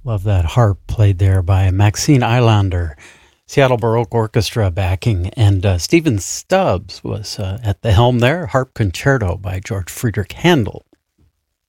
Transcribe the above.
Love that harp played there by Maxine Eilander, Seattle Baroque Orchestra backing, and Stephen Stubbs was at the helm there, Harp Concerto by George Friedrich Handel.